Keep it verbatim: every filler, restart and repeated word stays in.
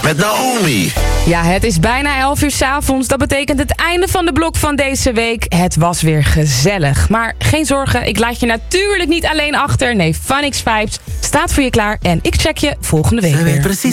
met Naomi. Ja, het is bijna elf uur 's avonds. Dat betekent het einde van de blok van deze week. Het was weer gezellig. Maar geen zorgen, ik laat je natuurlijk niet alleen achter. Nee, Phonics Vibes staat voor je klaar. En ik check je volgende week weer. Precies